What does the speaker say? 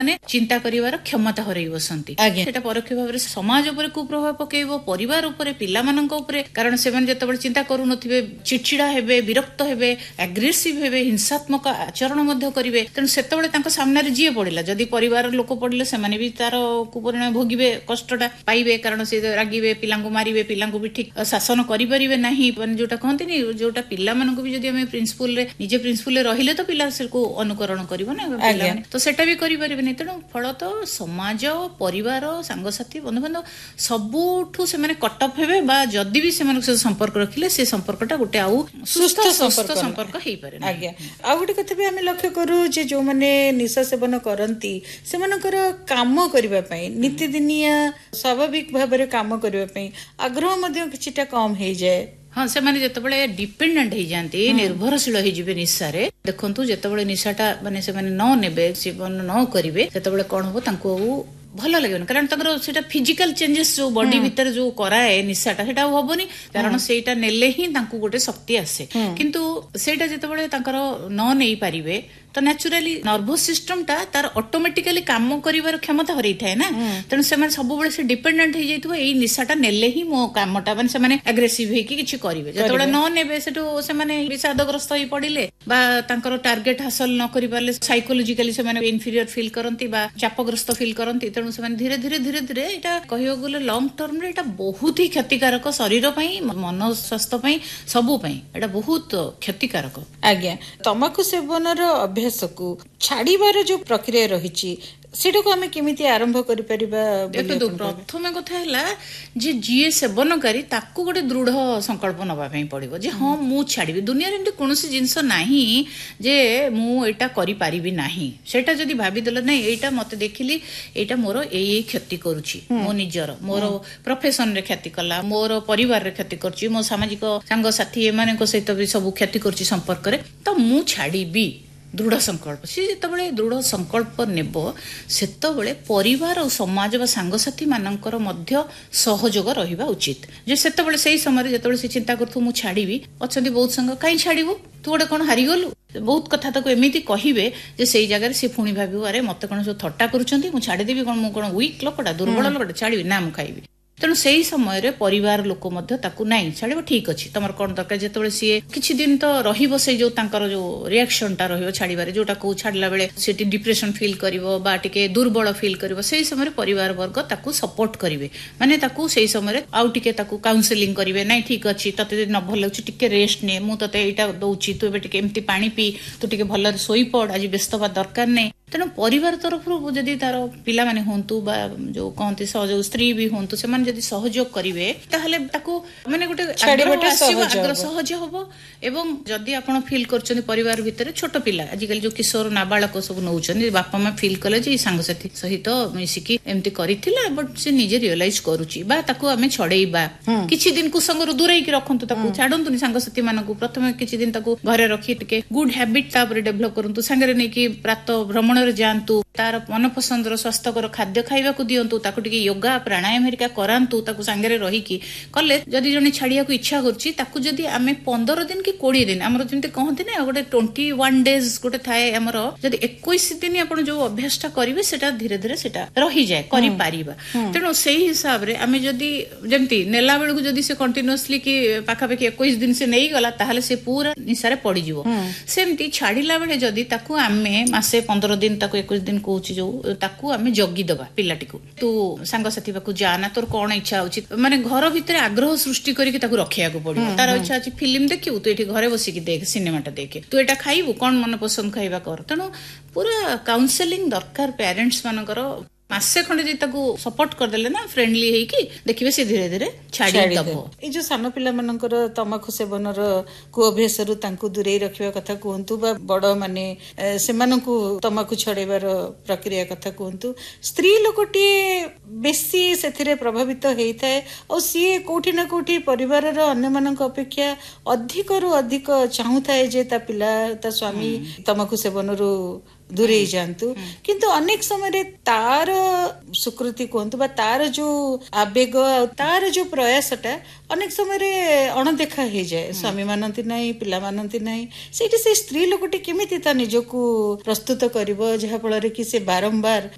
ମାନେ ଚିନ୍ତା କରିବାର କ୍ଷମତା ହରାଇ ବସନ୍ତି। ସେଟା ପରୋକ୍ଷ ଭାବରେ ସମାଜ ଉପରେ କୁପ୍ରଭାବ ପକେଇବ, ପରିବାର ଉପରେ, ପିଲାମାନଙ୍କ ଉପରେ। କାରଣ ସେମାନେ ଯେତେବେଳେ ଚିନ୍ତା କରୁନଥିବେ ଚିଡଚିଡା ହେବେ, ବିରକ୍ତ ହେବେ, ଆଗ୍ରେସିଭ ହେବେ, ହିଂସାତ୍ମକ ଆଚରଣ ମଧ୍ୟ କରିବେ। ତେଣୁ ସେତେବେଳେ ତାଙ୍କ ସାମ୍ନାରେ ଯିଏ ପଡିଲା, ଯଦି ପରିବାର ଲୋକ ପଡିଲେ ସେମାନେ ବି ତାର କୁପରିଣାମ ଭୋଗିବେ, କଷ୍ଟଟା ପାଇବେ। କାରଣ ସେ ରାଗିବେ, ପିଲାଙ୍କୁ ମାରିବେ, ପିଲାଙ୍କୁ ବି ଠିକ ଶାସନ କରିପାରିବେ ନାହିଁ। ମାନେ ଯୋଉଟା କହନ୍ତିନି, ଯୋଉଟା ପିଲାମାନଙ୍କୁ ବି ଯଦି ଆମେ ନିଜେ ପ୍ରିନ୍ସିପୁଲରେ ରହିଲେ ତ ପିଲା ସେକୁ ଅନୁକରଣ କରିବ ନା ପିଲାମାନେ, ତ ସେଟା ବି କରିପାରିବେନି। ତେଣୁ ଫଳତଃ ସମାଜ, ପରିବାର, ସାଙ୍ଗସାଥି, ବନ୍ଧୁବାନ୍ଧବ ସବୁଠୁ ସେମାନେ କଟଅଫ୍ ହେବେ, ବା ଯଦି ବି ସେମାନଙ୍କ ସହିତ ସମ୍ପର୍କ ରଖିଲେ ସେ ସମ୍ପର୍କଟା ଗୋଟେ ଆଉ ସୁସ୍ଥ ସମ୍ପର୍କ ହେଇପାରେ। ଆଜ୍ଞା, ଆଉ ଗୋଟେ କଥା ବି ଆମେ ଲକ୍ଷ୍ୟ କରୁ ଯେ ଯୋଉମାନେ ନିଶା ସେବନ କରନ୍ତି ସେମାନଙ୍କର କାମ କରିବା ପାଇଁ, ନୀତିଦିନିଆ ସ୍ୱାଭାବିକ ଭାବରେ କାମ କରିବା ପାଇଁ ଆଗ୍ରହ ମଧ୍ୟ କିଛିଟା କମ ହେଇଯାଏ। ହଁ, ସେମାନେ ଯେତେବେଳେ ଡିପେଣ୍ଡେଣ୍ଟ ହେଇଯାନ୍ତି, ନିର୍ଭରଶୀଳ ହେଇଯିବେ ନିଶାରେ। ଦେଖନ୍ତୁ, ଯେତେବେଳେ ନିଶାଟା ମାନେ ସେମାନେ ନ ନେବେ, ସେବନ ନ କରିବେ, ସେତେବେଳେ କଣ ହବ, ତାଙ୍କୁ ଆଉ ଭଲ ଲାଗିବନି। କାରଣ ତାଙ୍କର ସେଇଟା ଫିଜିକାଲ ଚେଞ୍ଜେସ୍ ଯୋଉ ବଡି ଭିତରେ ଯୋଉ କରାଏ ନିଶାଟା, ସେଇଟା ଆଉ ହବନି। କାରଣ ସେଇଟା ନେଲେ ହିଁ ତାଙ୍କୁ ଗୋଟେ ଶକ୍ତି ଆସେ। କିନ୍ତୁ ସେଇଟା ଯେତେବେଳେ ତାଙ୍କର ନ ନେଇ ପାରିବେ, ତ ନ୍ୟାଚୁରାଲି ନର୍ଭସ୍ ସିଷ୍ଟମଟା ତାର ଅଟୋମେଟିକାଲି କାମ କରିବାର କ୍ଷମତା ହରେଇଥାଏ ନା। ତେଣୁ ସେମାନେ ସବୁବେଳେ ସେ ଡିପେଣ୍ଡେଣ୍ଟ ହେଇଯାଇଥିବ, ଏଇ ନିଶାଟା ନେଲେ ହିଁ ମୋ କାମଟା, ମାନେ ସେମାନେ ଆଗ୍ରେସିଭ ହେଇକି କିଛି କରିବେ। ଯେତେବେଳେ ନ ନେବେ, ସେଠୁ ସେମାନେ ବିଷାଦଗ୍ରସ୍ତ ହେଇ ପଡିଲେ ବା ତାଙ୍କର ଟାର୍ଗେଟ ହାସଲ ନ କରିପାରିଲେ, ସାଇକୋଲୋଜିକାଲି ସେମାନେ ଇନଫିରିୟର ଫିଲ୍ କରନ୍ତି ବା ଚାପଗ୍ରସ୍ତ ଫିଲ୍ କରନ୍ତି। ତେଣୁ ସେମାନେ ଧୀରେ ଧୀରେ ଏଇଟା କହିବାକୁ ଗଲେ ଲଙ୍ଗ ଟର୍ମରେ ଏଇଟା ବହୁତ ହି କ୍ଷତିକାରକ, ଶରୀର ପାଇଁ, ମନ ସ୍ୱାସ୍ଥ୍ୟ ପାଇଁ, ସବୁ ପାଇଁ ଏଇଟା ବହୁତ କ୍ଷତିକାରକ। ଆଜ୍ଞା, ତମାଖୁ ସେବନର ଅଭ୍ୟାସକୁ ଛାଡିବାର ଯୋଉ ପ୍ରକ୍ରିୟା ରହିଛି ସେଟାକୁ ଆମେ କେମିତି ଆରମ୍ଭ କରିପାରିବା? ଦେଖନ୍ତୁ, ପ୍ରଥମେ କଥା ହେଲା ଯେ ଯିଏ ସେବନକାରୀ ତାକୁ ଗୋଟେ ଦୃଢ ସଂକଳ୍ପ ନବା ପାଇଁ ପଡିବ ଯେ ହଁ, ମୁଁ ଛାଡିବି। ଦୁନିଆରେ ଏମିତି କୌଣସି ଜିନିଷ ନାହିଁ ଯେ ମୁଁ ଏଇଟା କରିପାରିବି ନାହିଁ। ସେଇଟା ଯଦି ଭାବିଦେଲ, ନାଇଁ ଏଇଟା ମତେ ଦେଖିଲି ଏଇଟା ମୋର ଏଇ କ୍ଷତି କରୁଛି, ମୋ ନିଜର, ମୋର ପ୍ରଫେସନରେ କ୍ଷତି କଲା, ମୋର ପରିବାରରେ କ୍ଷତି କରୁଛି, ମୋ ସାମାଜିକ ସାଙ୍ଗସାଥି ଏମାନଙ୍କ ସହିତ ବି ସବୁ କ୍ଷତି କରୁଛି ସମ୍ପର୍କରେ, ତ ମୁଁ ଛାଡିବି। ଦୃଢ ସଂକଳ୍ପ, ସେ ଯେତେବେଳେ ଦୃଢ ସଂକଳ୍ପ ନେବ, ସେତେବେଳେ ପରିବାର ଆଉ ସମାଜ ବା ସାଙ୍ଗସାଥି ମାନଙ୍କର ମଧ୍ୟ ସହଯୋଗ ରହିବା ଉଚିତ। ଯେ ସେତେବେଳେ ସେଇ ସମୟରେ ଯେତେବେଳେ ସେ ଚିନ୍ତା କରୁଥିବ ମୁଁ ଛାଡିବି, ଅଛନ୍ତି ବହୁତ ସାଙ୍ଗ, କାହିଁ ଛାଡିବୁ, ତୁ ଗୋଟେ କଣ ହାରିଗଲୁ, ବହୁତ କଥା ତାକୁ ଏମିତି କହିବେ ଯେ ସେଇ ଜାଗାରେ ସେ ପୁଣି ଭାବିବ, ଆରେ ମତେ କଣ ସବୁ ଥଟ୍ଟା କରୁଛନ୍ତି, ମୁଁ ଛାଡିଦେବି କଣ, ମୁଁ କଣ ୱିକ୍ ଲୋକଟା, ଦୁର୍ବଳ ଲୋକଟା, ଛାଡିବି ନା, ମୁଁ ଖାଇବି। ତେଣୁ ସେଇ ସମୟରେ ପରିବାର ଲୋକ ମଧ୍ୟ ତାକୁ ନାଇଁ ଛାଡିବ, ଠିକ ଅଛି, ତମର କଣ ଦରକାର। ଯେତେବେଳେ ସିଏ କିଛି ଦିନ ତ ରହିବ, ସେଇ ଯୋଉ ତାଙ୍କର ଯୋଉ ରିଆକ୍ସନଟା ରହିବ ଛାଡିବାରେ, ଯୋଉଟାକୁ ଛାଡିଲା ବେଳେ ସେଠି ଡିପ୍ରେସନ ଫିଲ୍ କରିବ ବା ଟିକେ ଦୁର୍ବଳ ଫିଲ୍ କରିବ, ସେଇ ସମୟରେ ପରିବାର ବର୍ଗ ତାକୁ ସପୋର୍ଟ କରିବେ। ମାନେ ତାକୁ ସେଇ ସମୟରେ ଆଉ ଟିକେ ତାକୁ କାଉନସେଲିଂ କରିବେ, ନାଇଁ ଠିକ ଅଛି, ତତେ ଯଦି ନ ଭଲ ଲାଗୁଛି ଟିକେ ରେଷ୍ଟ ନେ, ମୁଁ ତତେ ଏଇଟା ଦଉଛି, ତୁ ଏବେ ଟିକେ ଏମିତି ପାଣି ପିଇ, ତୁ ଟିକେ ଭଲରେ ଶୋଇପଡ, ଆଜି ବ୍ୟସ୍ତ ହବା ଦରକାର ନାହିଁ। ତେଣୁ ପରିବାର ତରଫରୁ ଯଦି ତାର ପିଲାମାନେ ହୁଅନ୍ତୁ ବା ଯୋଉ କହନ୍ତି ସହଯୋଗ, ସ୍ତ୍ରୀ ବି ହୁଅନ୍ତୁ, ସେମାନେ ଯଦି ସହଯୋଗ କରିବେ, ତାହେଲେ ତାକୁ ମାନେ ଗୋଟେ ଆଗ୍ରହ ସହଜ ହବ। ଏବଂ ଯଦି ଆପଣ ଫିଲ୍ କରୁଛନ୍ତି ପରିବାର ଭିତରେ ଛୋଟ ପିଲା, ଆଜିକାଲି ଯୋଉ କିଶୋର ନାବାଳକ ସବୁ ନଉଛନ୍ତି, ବାପା ମା ଫିଲ୍ କଲେ ଯେ ସାଙ୍ଗସାଥି ସହିତ ମିଶିକି ଏମିତି କରିଥିଲା, ବଟ୍ ସେ ନିଜେ ରିଅଲାଇଜ କରୁଛି, ବା ତାକୁ ଆମେ ଛଡେଇବା, କିଛି ଦିନ କୁସଙ୍ଗରୁ ଦୂରେଇକି ରଖନ୍ତୁ, ତାକୁ ଛାଡନ୍ତୁନି ସାଙ୍ଗସାଥି ମାନଙ୍କୁ। ପ୍ରଥମେ କିଛି ଦିନ ତାକୁ ଘରେ ରଖି ଟିକେ ଗୁଡ ହ୍ୟାବିଟ ତାପରେ ଡେଭଲପ କରନ୍ତୁ, ସାଙ୍ଗରେ ନେଇକି ପ୍ରାତ ଭ୍ରମଣରେ ଯାଆନ୍ତୁ, ତାର ମନପସନ୍ଦର ସ୍ୱାସ୍ଥ୍ୟକର ଖାଦ୍ୟ ଖାଇବାକୁ ଦିଅନ୍ତୁ, ତାକୁ ଟିକେ ୟୋଗା ପ୍ରାଣାୟାମ ହେରିକା କରାନ୍ତୁ, ତାକୁ ସାଙ୍ଗରେ ରହିକି କଲେ। ଯଦି ଜଣେ ଛାଡିବାକୁ ଇଚ୍ଛା କରୁଛି, ତାକୁ ଯଦି ଆମେ 15 ଦିନ କି 20 ଦିନ, ଆମର ଯେମିତି କହନ୍ତି ନା ଗୋଟେ 21 days ଗୋଟେ ଥାଏ ଆମର, ଯଦି 21 ଦିନ ଆପଣ ଯୋଉ ଅଭ୍ୟାସଟା କରିବେ, ସେଟା ଧୀରେ ଧୀରେ ସେଟା ରହିଯାଏ, କରିପାରିବା। ତେଣୁ ସେଇ ହିସାବରେ ଆମେ ଯଦି ଯେମିତି ନେଲା ବେଳକୁ ଯଦି ସେ କଣ୍ଟିନ୍ୟୁଅସଲି କି ପାଖାପାଖି 21 ଦିନ ସେ ନେଇଗଲା, ତାହେଲେ ସେ ପୁରା ନିଶାରେ ପଡିଯିବ। ସେମିତି ଛାଡିଲା ବେଳେ ଯଦି ତାକୁ ଆମେ ମାସେ 15 ଦିନ, ତାକୁ 21 ଦିନ କହୁଛି ଯୋଉ, ତାକୁ ଆମେ ଜଗିଦବା ପିଲାଟିକୁ, ତୁ ସାଙ୍ଗସାଥି ପାଖକୁ ଯା ନା, ତୋର କଣ ଇଚ୍ଛା ହଉଛି, ମାନେ ଘର ଭିତରେ ଆଗ୍ରହ ସୃଷ୍ଟି କରିକି ତାକୁ ରଖିବାକୁ ପଡିବ। ତାର ଇଚ୍ଛା ଅଛି ଫିଲ୍ମ ଦେଖିବୁ, ତୁ ଏଠି ଘରେ ବସିକି ଦେଖ, ସିନେମାଟା ଦେଖେ, ତୁ ଏଇଟା ଖାଇବୁ, କଣ ମନ ପସନ୍ଦ ଖାଇବା କର। ତେଣୁ ପୁରା କାଉନସେଲିଂ ଦରକାର ପ୍ୟାରେଣ୍ଟସ ମାନଙ୍କର। ମାସେ ଖଣ୍ଡେ ଯଦି ତାକୁ ସପୋର୍ଟ କରିଦେଲେ ନା, ଫ୍ରେଣ୍ଡଲି ହେଇକି, ଦେଖିବେ ସେ ଧୀରେ ଧୀରେ ଛାଡିଦବ। ଏଇ ଯୋଉ ସାନ ପିଲାମାନଙ୍କର ତମାଖୁ ସେବନର କୁଅଭ୍ୟାସରୁ ତାଙ୍କୁ ଦୂରେଇ ରଖିବା କଥା କୁହନ୍ତୁ, ବା ବଡ ମାନେ ସେମାନଙ୍କୁ ତମାଖୁ ଛଡେଇବାର ପ୍ରକ୍ରିୟା କଥା କୁହନ୍ତୁ, ସ୍ତ୍ରୀ ଲୋକଟିଏ ବେଶୀ ସେଥିରେ ପ୍ରଭାବିତ ହେଇଥାଏ, ଆଉ ସିଏ କୋଉଠି ନା କୋଉଠି ପରିବାରର ଅନ୍ୟମାନଙ୍କ ଅପେକ୍ଷା ଅଧିକରୁ ଅଧିକ ଚାହୁଁଥାଏ ଯେ ତା ପିଲା, ତା ସ୍ୱାମୀ ତମାଖୁ ସେବନରୁ ଦୂରେଇ ଯାଆନ୍ତୁ। କିନ୍ତୁ ଅନେକ ସମୟରେ ତାର ସ୍ୱୀକୃତି କୁହନ୍ତୁ ବା ତାର ଯୋଉ ଆବେଗ ଆଉ ତାର ଯୋଉ ପ୍ରୟାସଟା ଅନେକ ସମୟରେ ଅଣଦେଖା ହେଇଯାଏ। ସ୍ୱାମୀ ମାନନ୍ତି ନାହିଁ, ପିଲା ମାନନ୍ତି ନାହିଁ। ସେଇଠି ସେ ସ୍ତ୍ରୀ ଲୋକଟି କେମିତି ତା ନିଜକୁ ପ୍ରସ୍ତୁତ କରିବ, ଯାହା ଫଳରେ କି ସେ ବାରମ୍ବାର